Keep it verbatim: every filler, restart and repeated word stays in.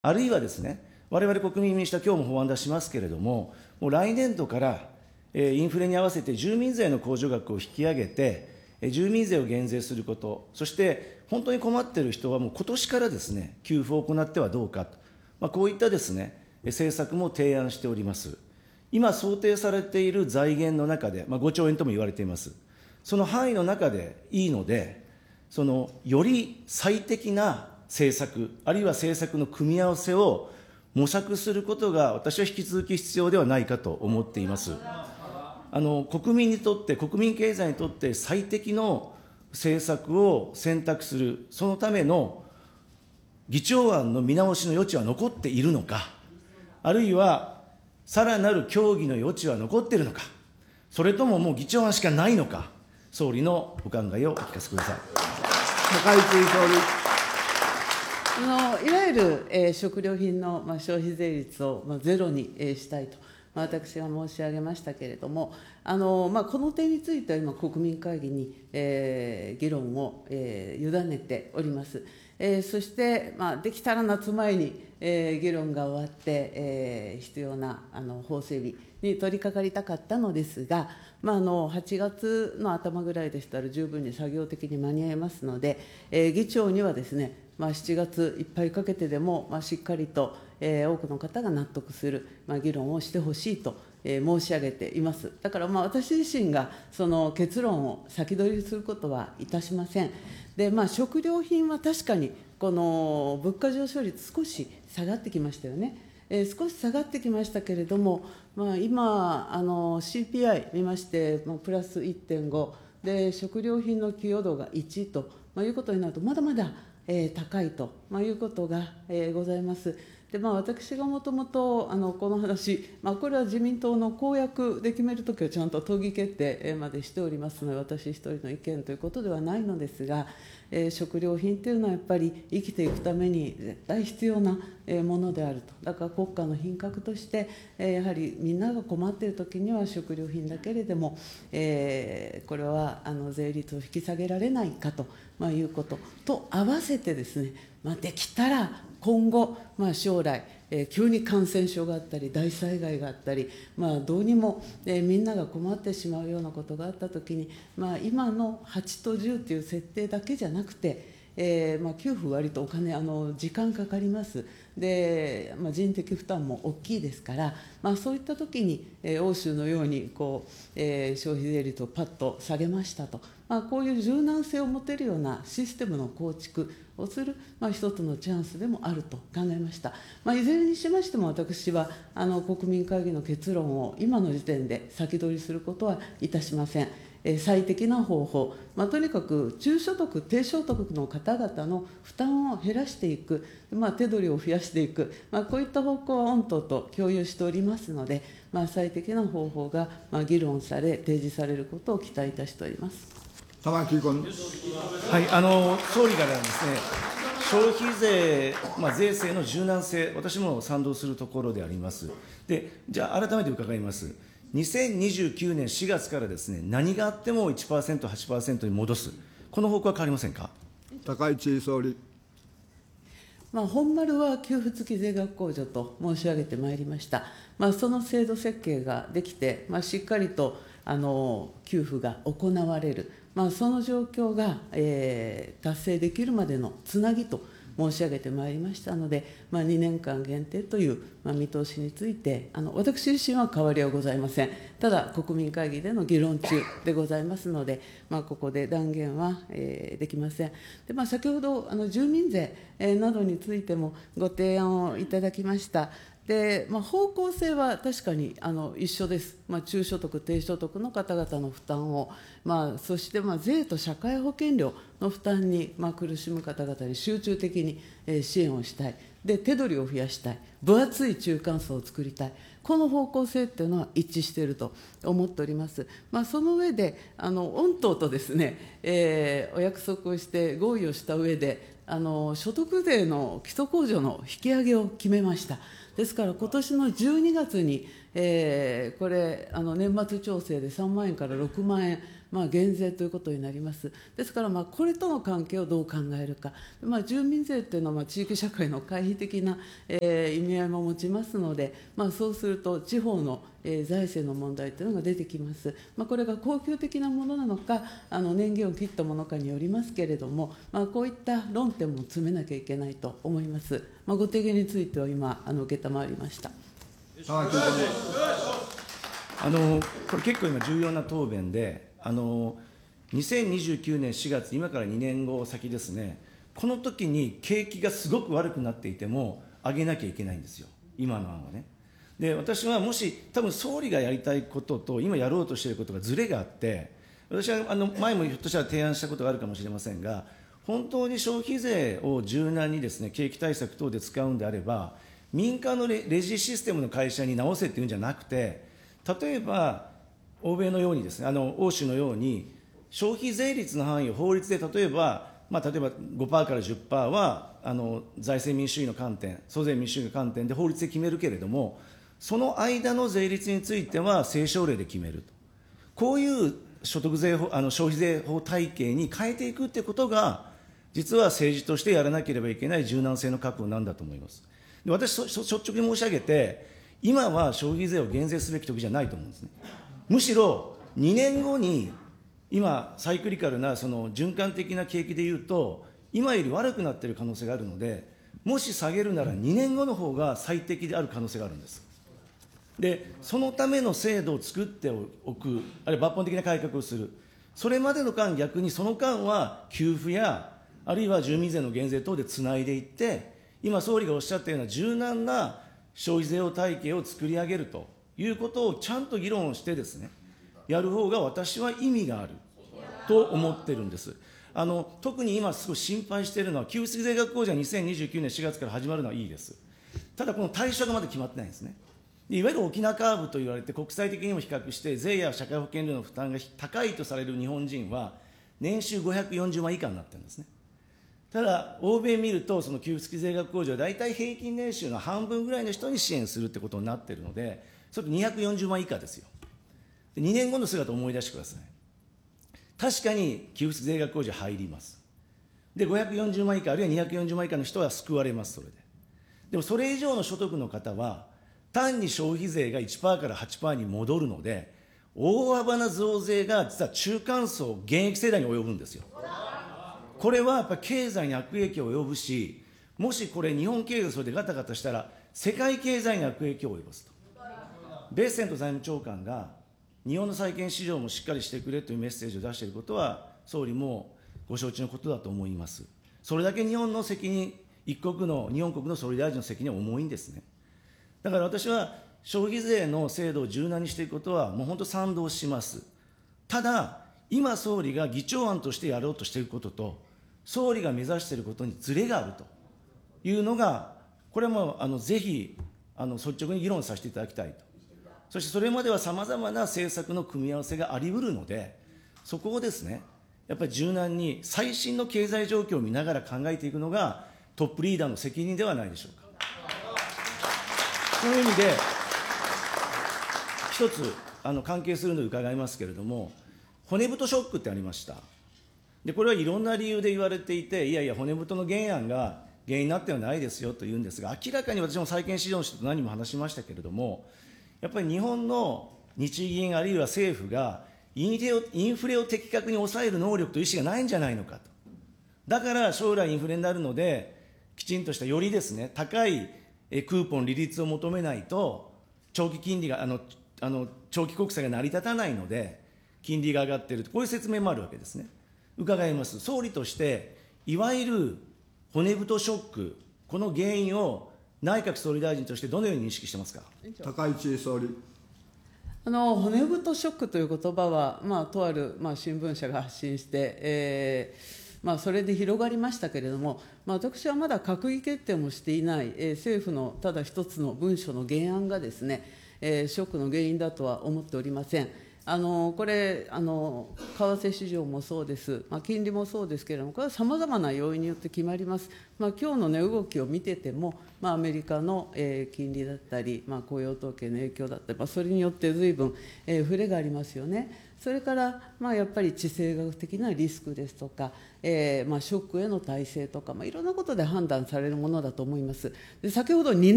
あるいはですね、我々国民民主党は今日も法案出しますけれども、もう来年度から、えー、インフレに合わせて住民税の控除額を引き上げて、えー、住民税を減税すること、そして本当に困っている人はもう今年からですね、給付を行ってはどうかと、まあ、こういったですね、政策も提案しております。今想定されている財源の中で、まあ、ごちょうえんとも言われています。その範囲の中でいいので、そのより最適な政策、あるいは政策の組み合わせを模索することが、私は引き続き必要ではないかと思っています。あの国民にとって、国民経済にとって最適の政策を選択する、そのための議長案の見直しの余地は残っているのか、あるいはさらなる協議の余地は残っているのか、それとももう議長案しかないのか、総理のお考えをお聞かせください。 高市総理。 あのいわゆる、えー、食料品の、まあ、消費税率を、まあ、ゼロに、えー、したいと、まあ、私が申し上げましたけれども、あのまあ、この点については今、国民会議に、えー、議論を、えー、委ねております。えー、そして、まあ、できたら夏前に、えー、議論が終わって、えー、必要なあの法整備に取り掛かりたかったのですが、まあ、あのはちがつの頭ぐらいでしたら、十分に作業的に間に合いますので、えー、議長にはですね、まあ、しちがついっぱいかけてでも、まあ、しっかりと、えー、多くの方が納得する、まあ、議論をしてほしいと、えー、申し上げています。だからまあ私自身がその結論を先取りすることはいたしません。で、まあ、食料品は確かにこの物価上昇率少し下がってきましたよね。えー、少し下がってきましたけれども、まあ、今あの シーピーアイ 見まして、まあ、プラス いってんご で食料品の寄与度がいちと、まあ、いうことになるとまだまだえー、高いと、まあ、いうことが、えー、ございます。で、まあ、私がもともとあのこの話、まあ、これは自民党の公約で決めるときはちゃんと党議決定までしておりますので、私一人の意見ということではないのですが、えー、食料品というのはやっぱり生きていくために絶対必要なものであると。だから国家の品格として、えー、やはりみんなが困っているときには食料品だけれども、えー、これはあの税率を引き下げられないかと、まあ、いうことと合わせてですね、まあ、できたら今後、まあ、将来、えー、急に感染症があったり、大災害があったり、まあ、どうにも、えー、みんなが困ってしまうようなことがあったときに、まあ、今のはちとじゅうという設定だけじゃなくて、えーまあ、給付割とお金、あの時間かかります。で、まあ、人的負担も大きいですから、まあ、そういったときに、えー、欧州のようにこう、えー、消費税率をパッと下げましたと、まあ、こういう柔軟性を持てるようなシステムの構築をする、まあ、一つのチャンスでもあると考えました。まあ、いずれにしましても、私はあの国民会議の結論を今の時点で先取りすることはいたしません。最適な方法、まあ、とにかく中所得、低所得の方々の負担を減らしていく、まあ、手取りを増やしていく、まあ、こういった方向は御党と共有しておりますので、まあ、最適な方法がまあ議論され、提示されることを期待いたしております。 玉木君。 はい、あの総理からですね、消費税、まあ、税制の柔軟性、私も賛同するところであります。で、じゃあ、改めて伺います。にせんにじゅうきゅうねんしがつからですね、何があっても いちパーセント、はちパーセント に戻す、この方向は変わりませんか。 高市総理。 まあ、本丸は給付付き税額控除と申し上げてまいりました。まあ、その制度設計ができて、まあ、しっかりとあの給付が行われる、まあ、その状況が、えー、達成できるまでのつなぎと申し上げてまいりましたので、まあ、にねんかん限定という、まあ、見通しについて、あの私自身は変わりはございません。ただ、国民会議での議論中でございますので、まあ、ここで断言は、えー、できません。で、まあ、先ほどあの住民税、えー、などについてもご提案をいただきました。で、まあ、方向性は確かにあの一緒です。まあ、中所得、低所得の方々の負担を、まあ、そしてまあ税と社会保険料の負担にまあ苦しむ方々に集中的に支援をしたい。で、手取りを増やしたい。分厚い中間層を作りたい。この方向性っていうのは一致していると思っております。まあ、その上で、あの御党とですね、えー、お約束をして合意をした上で、あの所得税の基礎控除の引き上げを決めました。ですから、今年のじゅうにがつに、えー、これ、あの年末調整でさんまんえんからろくまんえん、 まあ、減税ということになります。ですから、まあ、これとの関係をどう考えるか、まあ、住民税というのはまあ地域社会の回避的な、えー、意味合いも持ちますので、まあ、そうすると地方の、えー、財政の問題というのが出てきます。まあ、これが恒久的なものなのか、あの年限を切ったものかによりますけれども、まあ、こういった論点も詰めなきゃいけないと思います。まあ、ご提言については今、あの承りました。 あのこれ結構今重要な答弁で、あのにせんにじゅうきゅうねんしがつ、今からにねんご先ですね、この時に景気がすごく悪くなっていても上げなきゃいけないんですよ、今の案はね。で、私はもし多分総理がやりたいことと今やろうとしていることがずれがあって、私はあの前もひょっとしたら提案したことがあるかもしれませんが、本当に消費税を柔軟にですね、景気対策等で使うんであれば、民間の レ, レジシステムの会社に直せっていうんじゃなくて、例えば欧米のようにですね、あの欧州のように消費税率の範囲を法律で例えば、まあ、例えば ごパーセント から じゅっパーセント はあの財政民主主義の観点、租税民主主義の観点で法律で決めるけれども、その間の税率については政省令で決めると、こういう所得税法、あの消費税法体系に変えていくということが、実は政治としてやらなければいけない柔軟性の確保なんだと思います。で、私、率直に申し上げて、今は消費税を減税すべき時じゃないと思うんですね。むしろにねんごに、今、サイクリカルなその循環的な景気でいうと、今より悪くなっている可能性があるので、もし下げるならにねんごの方が最適である可能性があるんです。で、そのための制度を作っておく、あるいは抜本的な改革をする、それまでの間、逆にその間は給付や、あるいは住民税の減税等でつないでいって、今、総理がおっしゃったような柔軟な消費税法体系を作り上げるということをちゃんと議論をしてですね、やる方が私は意味があると思ってるんです。あの特に今、すごい心配しているのは、給付付税額控除はにせんにじゅうきゅうねんしがつから始まるのはいいです。ただ、この対象がまだ決まってないんですね。いわゆる沖縄カーブと言われて、国際的にも比較して、税や社会保険料の負担が高いとされる日本人は、年収ごひゃくよんじゅうまん以下になってるんですね。ただ、欧米見ると、その給付付税額控除は大体平均年収の半分ぐらいの人に支援するってことになっているので、それにひゃくよんじゅうまん以下ですよ。でにねんごの姿を思い出してください。確かに給付付税額控除入ります。で、ごひゃくよんじゅうまん以下、あるいはにひゃくよんじゅうまん以下の人は救われます、それで。でも、それ以上の所得の方は、単に消費税が いちパーセント から はちパーセント に戻るので、大幅な増税が実は中間層、現役世代に及ぶんですよ。これはやっぱり経済に悪影響を及ぶし、もしこれ、日本経済それでガタガタしたら、世界経済に悪影響を及ぼすと。ベッセント財務長官が、日本の債券市場もしっかりしてくれというメッセージを出していることは、総理もご承知のことだと思います。それだけ日本の責任、一国の、日本国の総理大臣の責任は重いんですね。だから私は、消費税の制度を柔軟にしていくことは、もう本当賛同します。ただ、今総理が議長案としてやろうとしていることと、総理が目指していることにずれがあるというのが、これもあのぜひあの率直に議論させていただきたいと。そしてそれまではさまざまな政策の組み合わせがあり得るので、そこをですね、やっぱり柔軟に最新の経済状況を見ながら考えていくのがトップリーダーの責任ではないでしょうか。そういう意味で、一つあの関係するのを伺いますけれども、骨太ショックってありました。で、これはいろんな理由で言われていて、いやいや、骨太の原案が原因になってはないですよと言うんですが、明らかに私も債券市場の人と何も話しましたけれども、やっぱり日本の日銀あるいは政府がインフレを、インフレを的確に抑える能力と意思がないんじゃないのかと。だから将来インフレになるので、きちんとしたよりですね、高いクーポン利率を求めないと、長期金利が、あの、あの長期国債が成り立たないので、金利が上がっていると、こういう説明もあるわけですね。伺います。総理として、いわゆる骨太ショック、この原因を内閣総理大臣としてどのように認識してますか。 高市総理。 あの骨太ショックという言葉は、まあ、とある、まあ、新聞社が発信して、えーまあ、それで広がりましたけれども、まあ、私はまだ閣議決定もしていない、えー、政府のただ一つの文書の原案がですね、えー、ショックの原因だとは思っておりません。あのこれあの、為替市場もそうです、まあ、金利もそうですけれども、これはさまざまな要因によって決まります。まあ今日の値動きを見てても、まあ、アメリカの、えー、金利だったり、まあ、雇用統計の影響だったり、まあ、それによってずいぶん、えー、触れがありますよね。 それから、まあ、やっぱり地政学的なリスクですとか、えーまあ、ショックへの耐性とか、まあ、いろんなことで判断されるものだと思います。で先ほどに